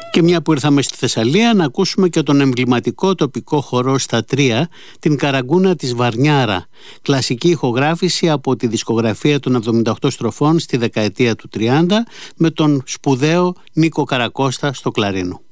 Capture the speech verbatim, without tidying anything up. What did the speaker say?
Και μια που ήρθαμε στη Θεσσαλία, να ακούσουμε και τον εμβληματικό τοπικό χορό στα Τρία, την Καραγκούνα της Βαρνιάρα, κλασική ηχογράφηση από τη δισκογραφία των εβδομήντα οκτώ στροφών στη δεκαετία του τριάντα, με τον σπουδαίο Νίκο Καρακώστα στο κλαρίνο.